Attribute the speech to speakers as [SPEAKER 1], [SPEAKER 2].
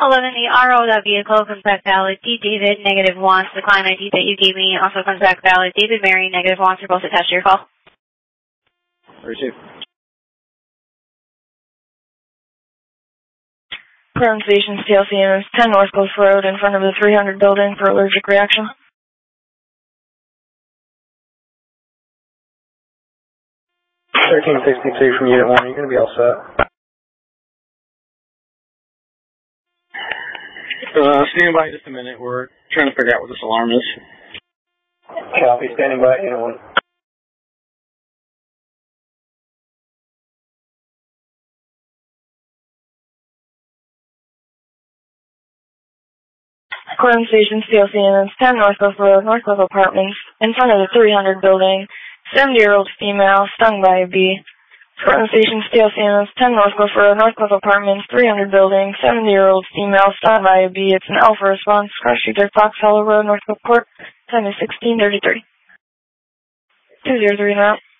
[SPEAKER 1] 11, the RO, that vehicle comes back valid. D. David, -1. The client ID that you gave me also comes back valid. David, Mary, -1. Are both attached to your call.
[SPEAKER 2] Receive.
[SPEAKER 3] Crown Station, CLCMS 10 North Cliff Road in front of the 300 building for allergic reaction.
[SPEAKER 2] 1362 from Unit 1, you're going to be all set. Stand by just a minute. We're trying to figure out what this alarm is. Copy. Standing by, Unit 1.
[SPEAKER 3] Crown Station, CLCMS 10 North Cliff Road, North Cliff Apartments, in front of the 300 building, 70-year-old female, stung by a bee. Crown Station, CLCMS 10 North Cliff Road, North Cliff Apartments, 300 building, 70-year-old female, stung by a bee. It's an Alpha response. Cross Street, Fox Hollow Road, North Cliff Court. Time is 16:33. 203 now.